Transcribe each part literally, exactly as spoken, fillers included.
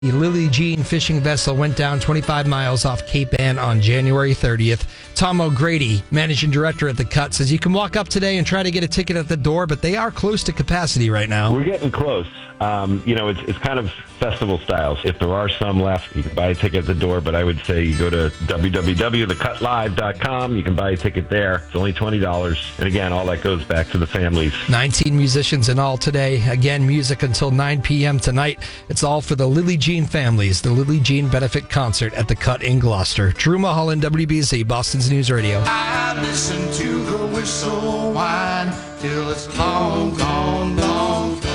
The Lily Jean fishing vessel went down twenty-five miles off Cape Ann on January thirtieth. Tom O'Grady, managing director at the Cut, says you can walk up today and try to get a ticket at the door, but they are close to capacity right now. We're getting close. Um, you know, it's, it's kind of festival styles. If there are some left, you can buy a ticket at the door, but I would say you go to w w w dot the cut live dot com. You can buy a ticket there. It's only twenty dollars. And again, all that goes back to the families. nineteen musicians in all today. Again, music until nine p.m. tonight. It's all for the Lily Jean families. The Lily Jean Benefit Concert at the Cut in Gloucester. Drew Mulholland, W B Z, Boston's News Radio. I listen to the whistle whine till it's long gone, long gone.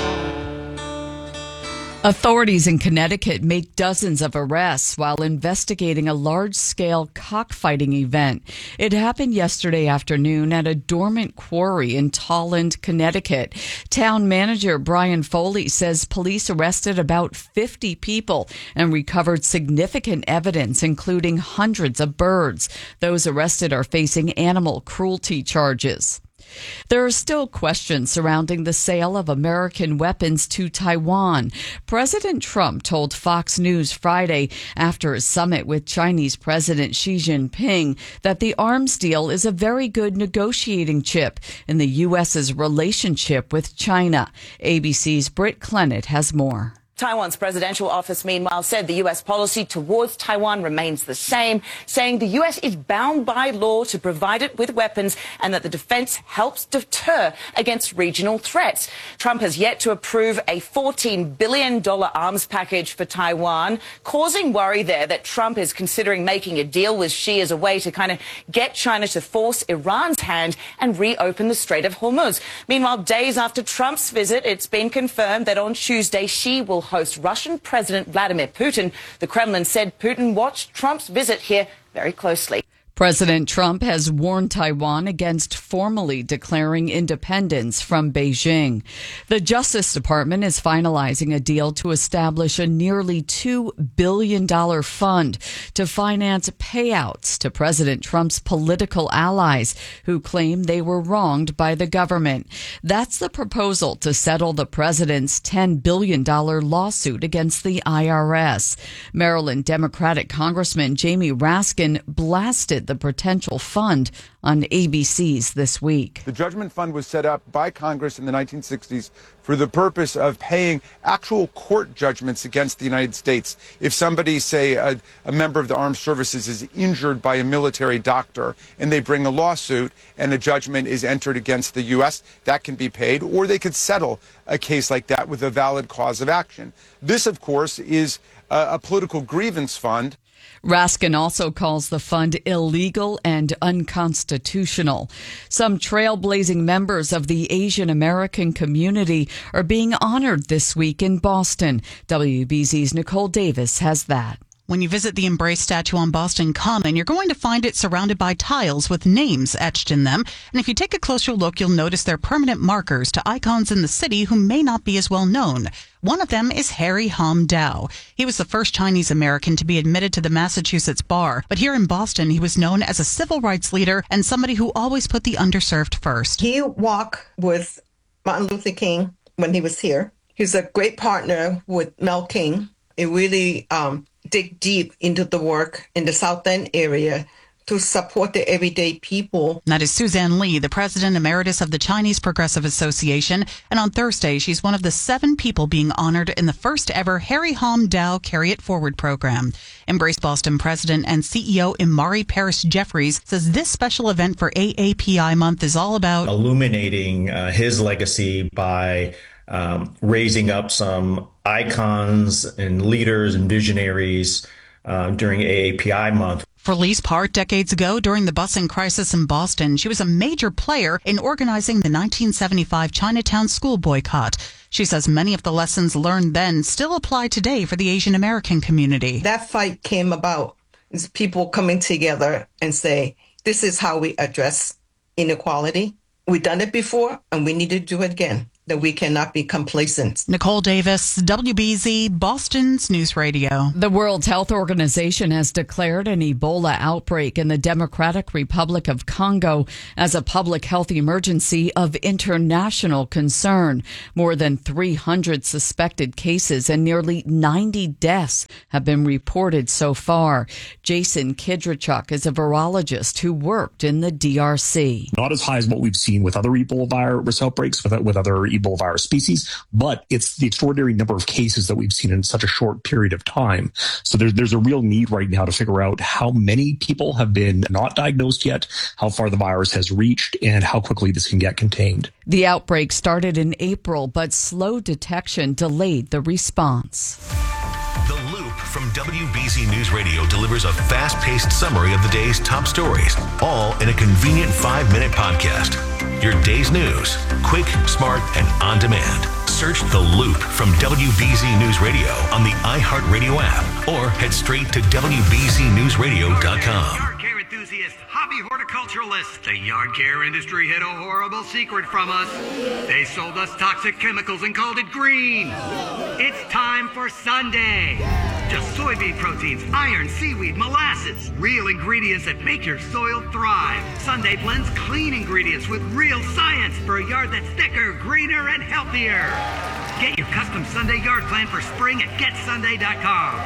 Authorities in Connecticut make dozens of arrests while investigating a large-scale cockfighting event. It happened yesterday afternoon at a dormant quarry in Tolland, Connecticut. Town manager Brian Foley says police arrested about fifty people and recovered significant evidence, including hundreds of birds. Those arrested are facing animal cruelty charges. There are still questions surrounding the sale of American weapons to Taiwan. President Trump told Fox News Friday after a summit with Chinese President Xi Jinping that the arms deal is a very good negotiating chip in the U S's relationship with China. A B C's Britt Clennett has more. Taiwan's presidential office, meanwhile, said the U S policy towards Taiwan remains the same, saying the U S is bound by law to provide it with weapons and that the defense helps deter against regional threats. Trump has yet to approve a fourteen billion dollars arms package for Taiwan, causing worry there that Trump is considering making a deal with Xi as a way to kind of get China to force Iran's hand and reopen the Strait of Hormuz. Meanwhile, days after Trump's visit, it's been confirmed that on Tuesday, Xi will host Russian President Vladimir Putin. The Kremlin said Putin watched Trump's visit here very closely. President Trump has warned Taiwan against formally declaring independence from Beijing. The Justice Department is finalizing a deal to establish a nearly two billion dollars fund to finance payouts to President Trump's political allies who claim they were wronged by the government. That's the proposal to settle the president's ten billion dollars lawsuit against the I R S. Maryland Democratic Congressman Jamie Raskin blasted the potential fund on A B C's This Week. The Judgment Fund was set up by Congress in the nineteen sixties for the purpose of paying actual court judgments against the United States. If somebody, say, a, a member of the armed services is injured by a military doctor and they bring a lawsuit and a judgment is entered against the U S, that can be paid, or they could settle a case like that with a valid cause of action. This, of course, is a, a political grievance fund. Raskin also calls the fund illegal and unconstitutional. Some trailblazing members of the Asian American community are being honored this week in Boston. W B Z's Nicole Davis has that. When you visit the Embrace statue on Boston Common, you're going to find it surrounded by tiles with names etched in them. And if you take a closer look, you'll notice they're permanent markers to icons in the city who may not be as well known. One of them is Harry Hom Dao. He was the first Chinese American to be admitted to the Massachusetts bar. But here in Boston, he was known as a civil rights leader and somebody who always put the underserved first. He walked with Martin Luther King when he was here. He was a great partner with Mel King. It really um, dig deep into the work in the South End area to support the everyday people. That is Suzanne Lee, the president emeritus of the Chinese Progressive Association. And on Thursday, she's one of the seven people being honored in the first ever Harry Hom Dao Carry It Forward program. Embrace Boston president and C E O Imari Paris Jeffries says this special event for A A P I month is all about illuminating uh, his legacy by um, raising up some icons and leaders and visionaries uh, during A A P I month. For Lise Part, decades ago, during the busing crisis in Boston, she was a major player in organizing the nineteen seventy-five Chinatown school boycott. She says many of the lessons learned then still apply today for the Asian American community. That fight came about is people coming together and say, this is how we address inequality. We've done it before and we need to do it again. that we cannot be complacent. Nicole Davis, W B Z, Boston's News Radio. The World Health Organization has declared an Ebola outbreak in the Democratic Republic of Congo as a public health emergency of international concern. More than three hundred suspected cases and nearly ninety deaths have been reported so far. Jason Kidrichuk is a virologist who worked in the D R C. Not as high as what we've seen with other Ebola virus outbreaks, with, with other Ebola virus species, but it's the extraordinary number of cases that we've seen in such a short period of time. So there's, there's a real need right now to figure out how many people have been not diagnosed yet, how far the virus has reached, and how quickly this can get contained. The outbreak started in April, but slow detection delayed the response. The Loop from W B Z News Radio delivers a fast-paced summary of the day's top stories, all in a convenient five-minute podcast. Your day's news, quick, smart, and on demand. Search The Loop from W B Z News Radio on the iHeartRadio app or head straight to W B Z news radio dot com. Yard care enthusiast, hobby horticulturalist. The yard care industry hid a horrible secret from us. They sold us toxic chemicals and called it green. It's time for Sunday. Just soybean proteins, iron, seaweed, molasses. Real ingredients that make your soil thrive. Sunday blends clean ingredients with real science for a yard that's thicker, greener, and healthier. Get your custom Sunday yard plan for spring at get sunday dot com.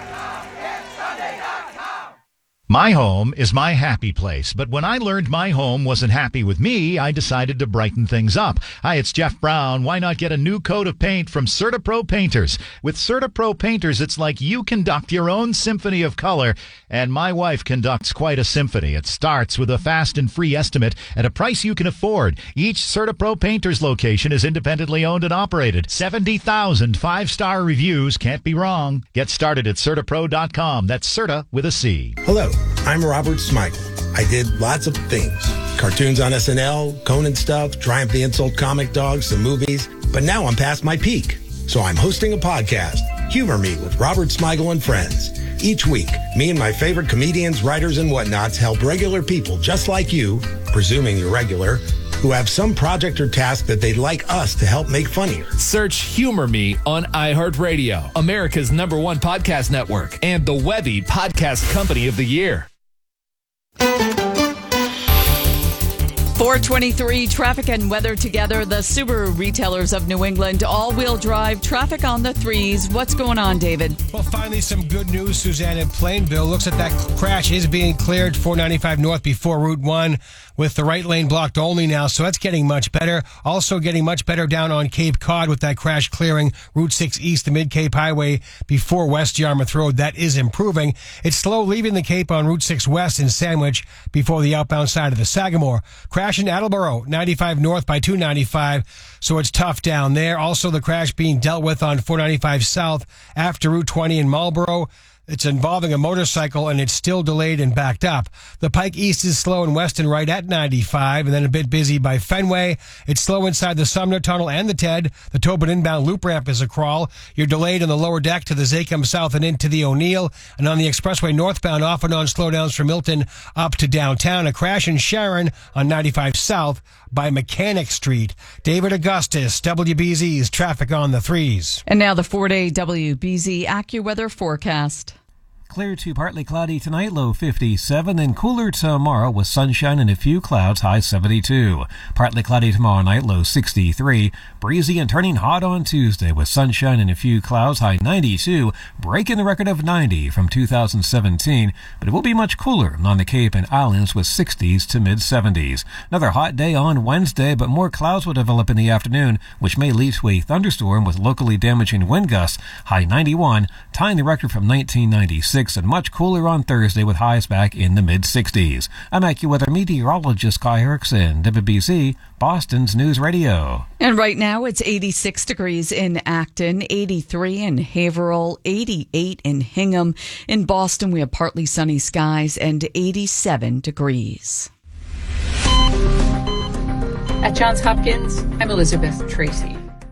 get sunday dot com. My home is my happy place, but when I learned my home wasn't happy with me, I decided to brighten things up. Hi, it's Jeff Brown. Why not get a new coat of paint from CertaPro Painters? With CertaPro Painters, it's like you conduct your own symphony of color, and my wife conducts quite a symphony. It starts with a fast and free estimate at a price you can afford. Each CertaPro Painters location is independently owned and operated. seventy thousand five-star reviews. Can't be wrong. Get started at Certa Pro dot com. That's Certa with a C. Hello. I'm Robert Smigel. I did lots of things. Cartoons on S N L, Conan stuff, Triumph the Insult comic dogs, some movies. But now I'm past my peak. So I'm hosting a podcast, Humor Me with Robert Smigel and Friends. Each week, me and my favorite comedians, writers, and whatnots help regular people just like you, presuming you're regular, who have some project or task that they'd like us to help make funnier. Search Humor Me on iHeartRadio, America's number one podcast network, and the Webby Podcast Company of the Year. four twenty-three traffic and weather together. The Subaru retailers of New England, all-wheel drive, traffic on the threes. What's going on, David? Well, finally some good news, Suzanne, in Plainville. Looks like that crash is being cleared, four ninety-five north before Route one, with the right lane blocked only now, so that's getting much better. Also getting much better down on Cape Cod with that crash clearing Route six east, the Mid-Cape Highway before West Yarmouth Road. That is improving. It's slow leaving the Cape on Route six west in Sandwich before the outbound side of the Sagamore. Crash in Attleboro, ninety-five north by two ninety-five, so it's tough down there. Also the crash being dealt with on four ninety-five south after Route twenty in Marlboro. It's involving a motorcycle, and it's still delayed and backed up. The Pike East is slow and west and right at ninety-five, and then a bit busy by Fenway. It's slow inside the Sumner Tunnel and the Ted. The Tobin inbound loop ramp is a crawl. You're delayed on the lower deck to the Zachem South and into the O'Neill. And on the expressway northbound, off and on slowdowns from Milton up to downtown. A crash in Sharon on ninety-five south by Mechanic Street. David Augustus, W B Z's Traffic on the Threes. And now the four-day W B Z AccuWeather forecast. Clear to partly cloudy tonight, low fifty-seven, then cooler tomorrow with sunshine and a few clouds, high seventy-two. Partly cloudy tomorrow night, low sixty-three. Breezy and turning hot on Tuesday with sunshine and a few clouds, high ninety-two, breaking the record of ninety from two thousand seventeen. But it will be much cooler on the Cape and Islands with sixties to mid-seventies. Another hot day on Wednesday, but more clouds will develop in the afternoon, which may lead to a thunderstorm with locally damaging wind gusts, high ninety-one, tying the record from nineteen ninety-six. And much cooler on Thursday with highs back in the mid-sixties. I'm AccuWeather meteorologist Kai Erickson, W B Z, Boston's News Radio. And right now it's eighty-six degrees in Acton, eighty-three in Haverhill, eighty-eight in Hingham. In Boston, we have partly sunny skies and eighty-seven degrees. At Johns Hopkins, I'm Elizabeth Tracy.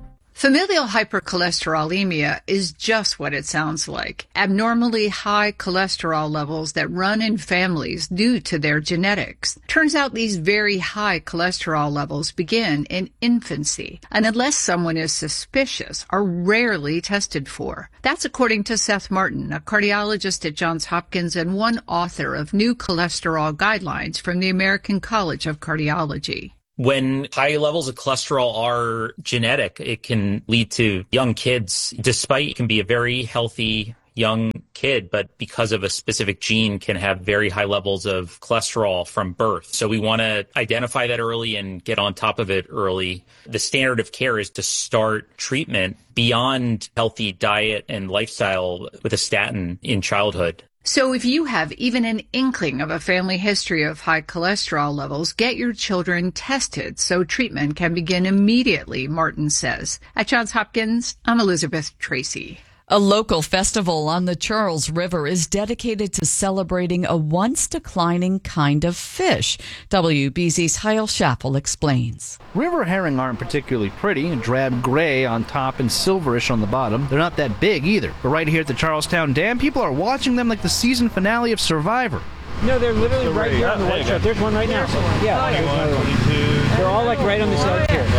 Familial hypercholesterolemia is just what it sounds like. Abnormally high cholesterol levels that run in families due to their genetics. Turns out these very high cholesterol levels begin in infancy, and unless someone is suspicious, are rarely tested for. That's according to Seth Martin, a cardiologist at Johns Hopkins and one author of new cholesterol guidelines from the American College of Cardiology. When high levels of cholesterol are genetic, it can lead to young kids, despite it can be a very healthy young kid, but because of a specific gene can have very high levels of cholesterol from birth. So we want to identify that early and get on top of it early. The standard of care is to start treatment beyond healthy diet and lifestyle with a statin in childhood. So if you have even an inkling of a family history of high cholesterol levels, get your children tested so treatment can begin immediately, Martin says. At Johns Hopkins, I'm Elizabeth Tracy. A local festival on the Charles River is dedicated to celebrating a once declining kind of fish. W B Z's Heil Schaffel explains. River herring aren't particularly pretty, drab gray on top and silverish on the bottom. They're not that big either. But right here at the Charlestown Dam, people are watching them like the season finale of Survivor. No, they're literally so right here on the white shot. There's one right now. Yeah, there's one. They're all like right on this edge here.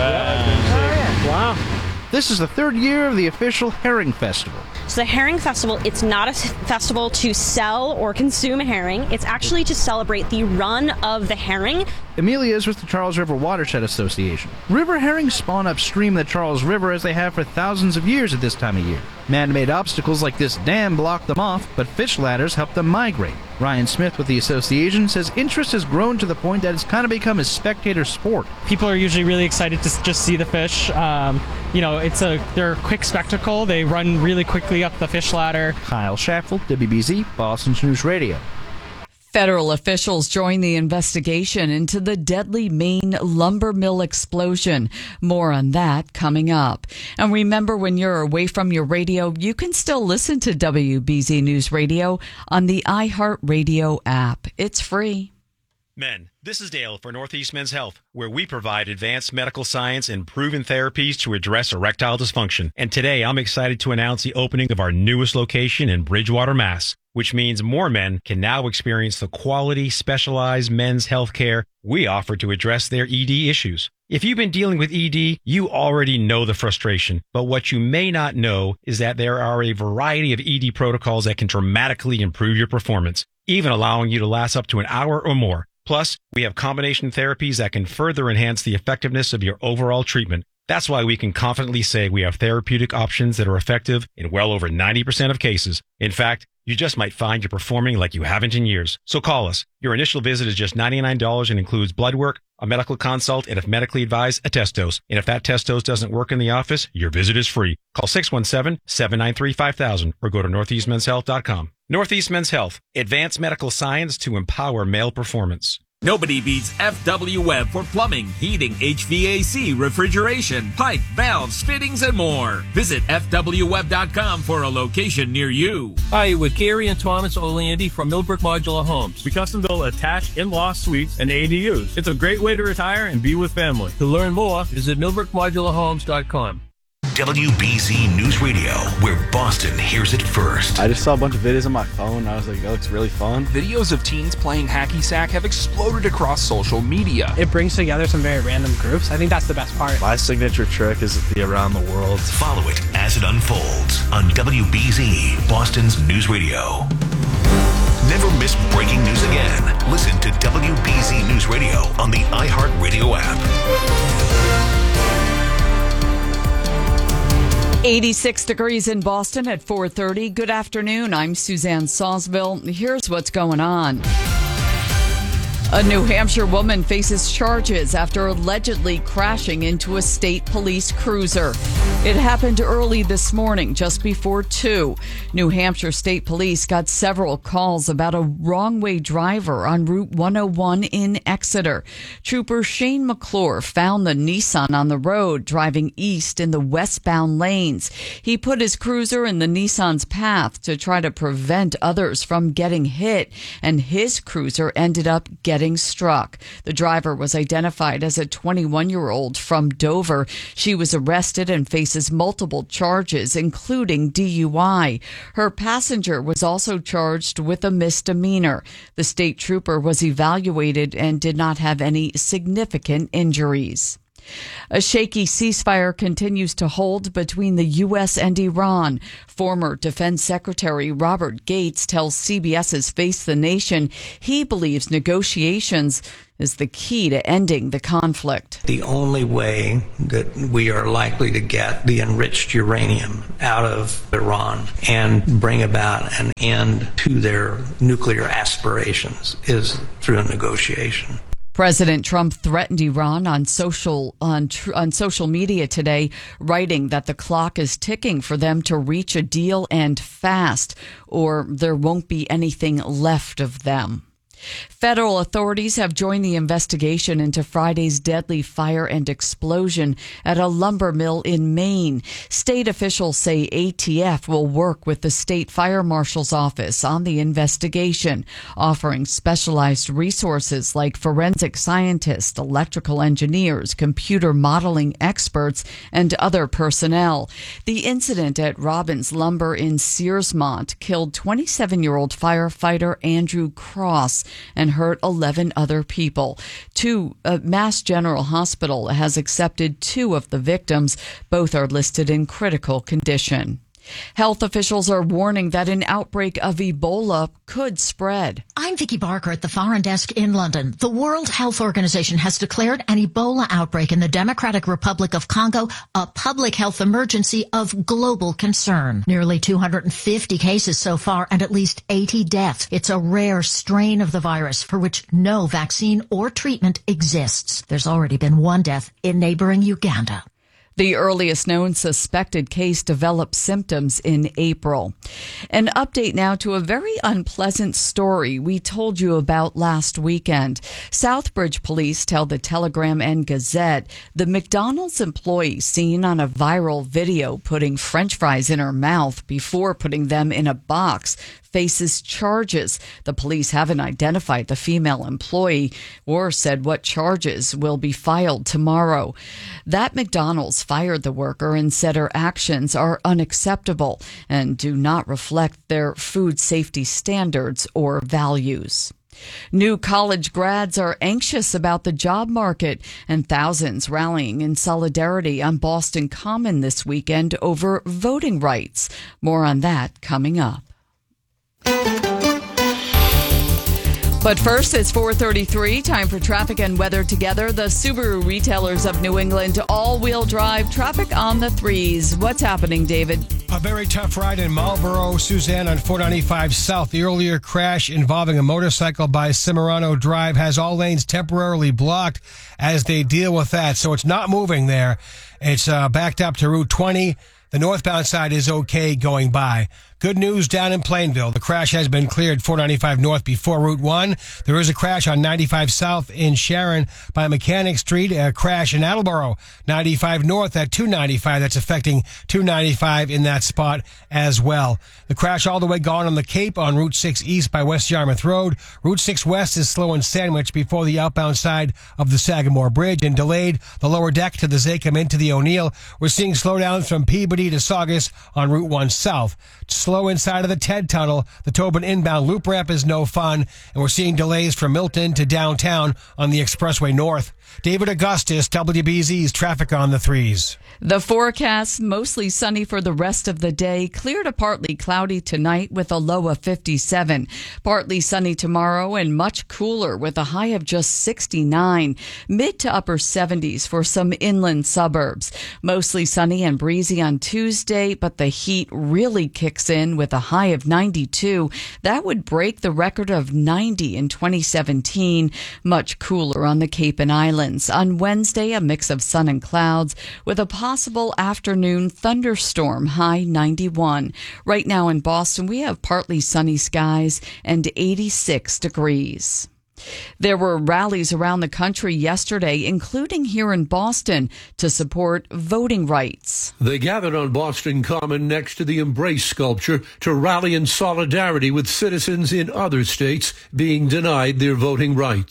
Wow. Wow. This is the third year of the official Herring Festival. So the Herring Festival, it's not a festival to sell or consume herring. It's actually to celebrate the run of the herring. Amelia is with the Charles River Watershed Association. River herrings spawn upstream the Charles River as they have for thousands of years at this time of year. Man-made obstacles like this dam block them off, but fish ladders help them migrate. Ryan Smith with the association says interest has grown to the point that it's kind of become a spectator sport. People are usually really excited to just see the fish. Um, you know, it's a they're a quick spectacle. They run really quickly up the fish ladder. Kyle Schaffel, W B Z, Boston News Radio. Federal officials join the investigation into the deadly Maine lumber mill explosion. More on that coming up. And remember, when you're away from your radio, you can still listen to W B Z News Radio on the iHeartRadio app. It's free. Men, this is Dale for Northeast Men's Health, where we provide advanced medical science and proven therapies to address erectile dysfunction. And today I'm excited to announce the opening of our newest location in Bridgewater, Mass., which means more men can now experience the quality, specialized men's health care we offer to address their E D issues. If you've been dealing with E D, you already know the frustration. But what you may not know is that there are a variety of E D protocols that can dramatically improve your performance, even allowing you to last up to an hour or more. Plus, we have combination therapies that can further enhance the effectiveness of your overall treatment. That's why we can confidently say we have therapeutic options that are effective in well over ninety percent of cases. In fact, you just might find you're performing like you haven't in years. So call us. Your initial visit is just ninety-nine dollars and includes blood work, a medical consult, and if medically advised, a test dose. And if that test dose doesn't work in the office, your visit is free. Call six one seven, seven nine three, five thousand or go to northeast men's health dot com. Northeast Men's Health, advanced medical science to empower male performance. Nobody beats F W Web for plumbing, heating, H V A C, refrigeration, pipe, valves, fittings, and more. Visit F W web dot com for a location near you. Hi, with Gary and Thomas Orlandi from Millbrook Modular Homes. We custom build attached in-law suites and A D Us. It's a great way to retire and be with family. To learn more, visit millbrook modular homes dot com. W B Z News Radio, where Boston hears it first. I just saw a bunch of videos on my phone, and I was like, that looks really fun. Videos of teens playing hacky sack have exploded across social media. It brings together some very random groups. I think that's the best part. My signature trick is the Around the World. Follow it as it unfolds on W B Z, Boston's News Radio. Never miss breaking news again. Listen to W B Z News Radio on the iHeartRadio app. eighty-six degrees in Boston at four thirty. Good afternoon. I'm Suzanne Sawsville. Here's what's going on. A New Hampshire woman faces charges after allegedly crashing into a state police cruiser. It happened early this morning, just before two. New Hampshire State Police got several calls about a wrong-way driver on Route one oh one in Exeter. Trooper Shane McClure found the Nissan on the road, driving east in the westbound lanes. He put his cruiser in the Nissan's path to try to prevent others from getting hit, and his cruiser ended up getting struck. The driver was identified as a twenty-one-year-old from Dover. She was arrested and faces faces multiple charges, including D U I. Her passenger was also charged with a misdemeanor. The state trooper was evaluated and did not have any significant injuries. A shaky ceasefire continues to hold between the U S and Iran. Former Defense Secretary Robert Gates tells CBS's Face the Nation he believes negotiations is the key to ending the conflict. The only way that we are likely to get the enriched uranium out of Iran and bring about an end to their nuclear aspirations is through a negotiation. President Trump threatened Iran on social on tr- on social media today, writing that the clock is ticking for them to reach a deal and fast, or there won't be anything left of them. Federal authorities have joined the investigation into Friday's deadly fire and explosion at a lumber mill in Maine. State officials say A T F will work with the state fire marshal's office on the investigation, offering specialized resources like forensic scientists, electrical engineers, computer modeling experts, and other personnel. The incident at Robbins Lumber in Searsmont killed twenty-seven-year-old firefighter Andrew Cross and hurt eleven other people. Two, uh, Mass General Hospital has accepted two of the victims. Both are listed in critical condition. Health officials are warning that an outbreak of Ebola could spread. I'm Vicky Barker at the Foreign Desk in London. The World Health Organization has declared an Ebola outbreak in the Democratic Republic of Congo a public health emergency of global concern. Nearly two hundred fifty cases so far and at least eighty deaths. It's a rare strain of the virus for which no vaccine or treatment exists. There's already been one death in neighboring Uganda. The earliest known suspected case developed symptoms in April. An update now to a very unpleasant story we told you about last weekend. Southbridge police tell the Telegram and Gazette the McDonald's employee seen on a viral video putting French fries in her mouth before putting them in a box faces charges. The police haven't identified the female employee or said what charges will be filed tomorrow. That McDonald's fired the worker and said her actions are unacceptable and do not reflect their food safety standards or values. New college grads are anxious about the job market, and thousands rallying in solidarity on Boston Common this weekend over voting rights. More on that coming up. But first, it's four thirty-three. Time for traffic and weather together. The Subaru retailers of New England all-wheel drive traffic on the threes. What's happening, David? A very tough ride in Marlboro, Suzanne, on four ninety-five South. The earlier crash involving a motorcycle by Cimarrano Drive has all lanes temporarily blocked as they deal with that. So it's not moving there. It's uh, backed up to Route twenty. The northbound side is okay going by. Good news down in Plainville. The crash has been cleared four ninety-five North before Route one. There is a crash on ninety-five South in Sharon by Mechanic Street. A crash in Attleboro, ninety-five North at two ninety-five. That's affecting two ninety-five in that spot as well. The crash all the way gone on the Cape on Route six East by West Yarmouth Road. Route six West is slow and sandwiched before the outbound side of the Sagamore Bridge and delayed the lower deck to the Zachem into the O'Neill. We're seeing slowdowns from Peabody to Saugus on Route one South. Slow inside of the Ted Tunnel. The Tobin inbound loop ramp is no fun, and we're seeing delays from Milton to downtown on the Expressway North. David Augustus, W B Z's traffic on the threes. The forecast, mostly sunny for the rest of the day. Clear to partly cloudy tonight with a low of fifty-seven. Partly sunny tomorrow and much cooler with a high of just sixty-nine. Mid to upper seventies for some inland suburbs. Mostly sunny and breezy on Tuesday, but the heat really kicks in with a high of ninety-two. That would break the record of ninety in twenty seventeen. Much cooler on the Cape and Islands. On Wednesday, a mix of sun and clouds with a possible afternoon thunderstorm, high ninety-one. Right now in Boston, we have partly sunny skies and eighty-six degrees. There were rallies around the country yesterday, including here in Boston, to support voting rights. They gathered on Boston Common next to the Embrace sculpture to rally in solidarity with citizens in other states being denied their voting rights.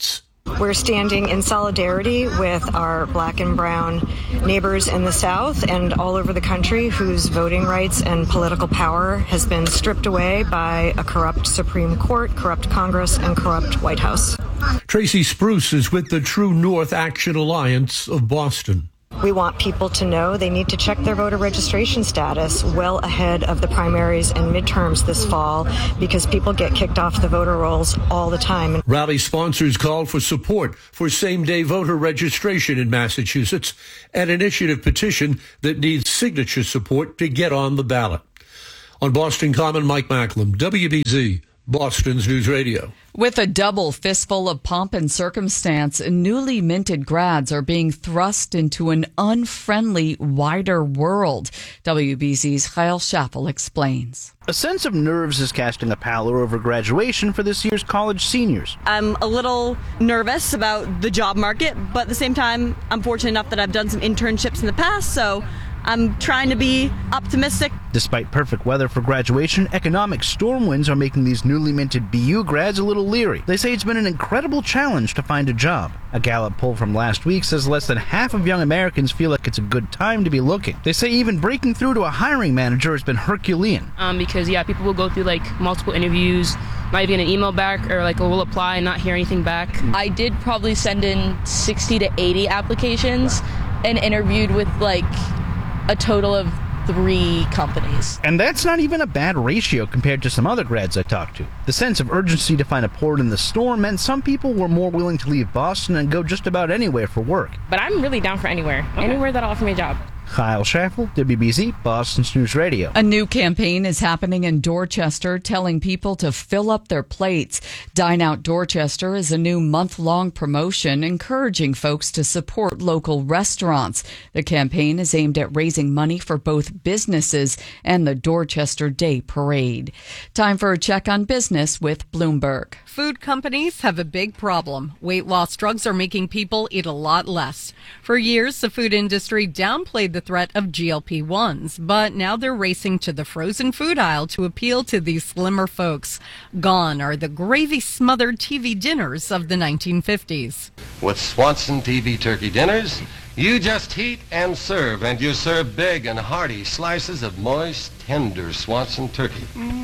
We're standing in solidarity with our black and brown neighbors in the South and all over the country whose voting rights and political power has been stripped away by a corrupt Supreme Court, corrupt Congress, and corrupt White House. Tracy Spruce is with the True North Action Alliance of Boston. We want people to know they need to check their voter registration status well ahead of the primaries and midterms this fall because people get kicked off the voter rolls all the time. Rally sponsors called for support for same-day voter registration in Massachusetts, an initiative petition that needs signature support to get on the ballot. On Boston Common, Mike Macklem, W B Z, Boston's News Radio. With a double fistful of pomp and circumstance, newly minted grads are being thrust into an unfriendly, wider world. W B Z's Kyle Schaffel explains. A sense of nerves is casting a pallor over graduation for this year's college seniors. I'm a little nervous about the job market, but at the same time, I'm fortunate enough that I've done some internships in the past, so I'm trying to be optimistic. Despite perfect weather for graduation, economic storm winds are making these newly minted B U grads a little leery. They say it's been an incredible challenge to find a job. A Gallup poll from last week says less than half of young Americans feel like it's a good time to be looking. They say even breaking through to a hiring manager has been Herculean. Um, because, yeah, people will go through, like, multiple interviews, might be an email back, or, like, we'll apply and not hear anything back. I did probably send in sixty to eighty applications and interviewed with, like, a total of three companies. And that's not even a bad ratio compared to some other grads I talked to. The sense of urgency to find a port in the storm meant some people were more willing to leave Boston and go just about anywhere for work. But I'm really down for anywhere. Okay. Anywhere that'll offer me a job. Kyle Schaffel, W B Z, Boston's News Radio. A new campaign is happening in Dorchester, telling people to fill up their plates. Dine Out Dorchester is a new month-long promotion encouraging folks to support local restaurants. The campaign is aimed at raising money for both businesses and the Dorchester Day Parade. Time for a check on business with Bloomberg. Food companies have a big problem. Weight loss drugs are making people eat a lot less. For years, the food industry downplayed the threat of G L P ones, but now they're racing to the frozen food aisle to appeal to these slimmer folks. Gone are the gravy-smothered T V dinners of the nineteen fifties. With Swanson T V turkey dinners, you just heat and serve, and you serve big and hearty slices of moist, tender Swanson turkey.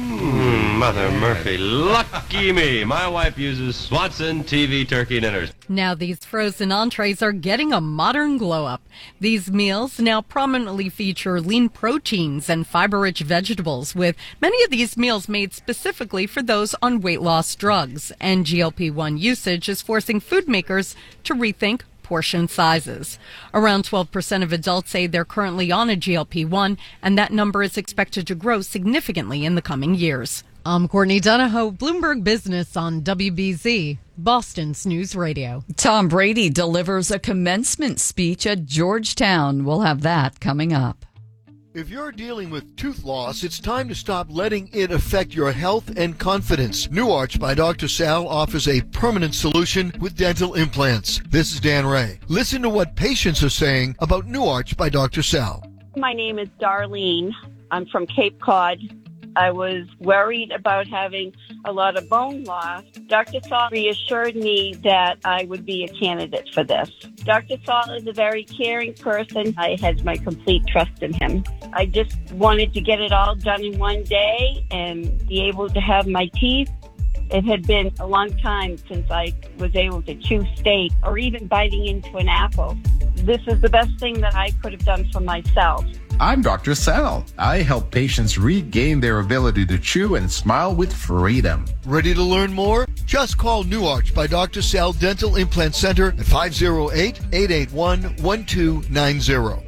Mmm, Mother Murphy, lucky me. My wife uses Swanson T V turkey dinners. Now these frozen entrees are getting a modern glow-up. These meals now prominently feature lean proteins and fiber-rich vegetables, with many of these meals made specifically for those on weight loss drugs. And G L P one usage is forcing food makers to rethink portion sizes. Around twelve percent of adults say they're currently on a G L P one, and that number is expected to grow significantly in the coming years. I'm Courtney Donahoe, Bloomberg Business on W B Z, Boston's News Radio. Tom Brady delivers a commencement speech at Georgetown. We'll have that coming up. If you're dealing with tooth loss, it's time to stop letting it affect your health and confidence. New Arch by Doctor Sal offers a permanent solution with dental implants. This is Dan Ray. Listen to what patients are saying about New Arch by Doctor Sal. My name is Darlene. I'm from Cape Cod. I was worried about having a lot of bone loss. Doctor Saul reassured me that I would be a candidate for this. Doctor Saul is a very caring person. I had my complete trust in him. I just wanted to get it all done in one day and be able to have my teeth. It had been a long time since I was able to chew steak or even biting into an apple. This is the best thing that I could have done for myself. I'm Doctor Sal. I help patients regain their ability to chew and smile with freedom. Ready to learn more? Just call New Arch by Doctor Sal Dental Implant Center at five oh eight, eight eight one, one two nine zero.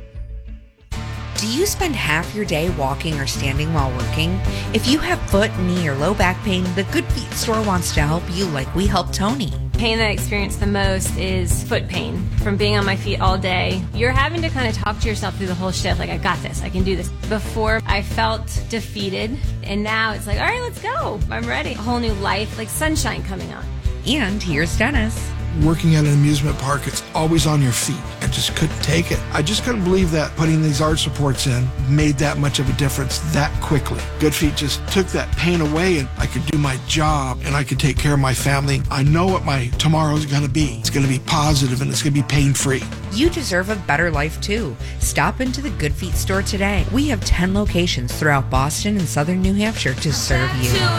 Do you spend half your day walking or standing while working? If you have foot, knee, or low back pain, the Good Feet store wants to help you like we helped Tony. Pain that I experience the most is foot pain from being on my feet all day. You're having to kind of talk to yourself through the whole shift, like, I got this, I can do this. Before, I felt defeated, and now it's like, all right, let's go. I'm ready. A whole new life, like sunshine coming out. And here's Dennis. Working at an amusement park, it's always on your feet. And just couldn't take it. I just couldn't believe that putting these arch supports in made that much of a difference that quickly. Good Feet just took that pain away, and I could do my job and I could take care of my family. I know what my tomorrow is going to be. It's going to be positive and it's going to be pain-free. You deserve a better life too. Stop into the Good Feet store today. We have ten locations throughout Boston and southern New Hampshire to serve you.